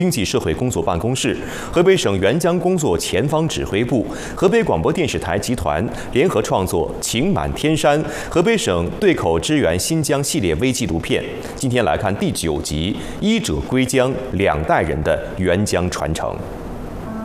经济社会工作办公室、河北省援疆工作前方指挥部、河北广播电视台集团联合创作《情满天山》河北省对口支援新疆系列微纪录片。今天来看第9集《医者归疆：2代人的援疆传承》。